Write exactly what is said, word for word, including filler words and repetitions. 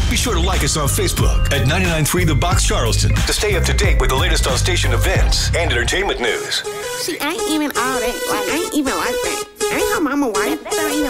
Be sure to like us on Facebook at ninety-nine point three The Box Charleston to stay up to date with the latest on station events and entertainment news. See, I ain't even all that. Like, I ain't even like that.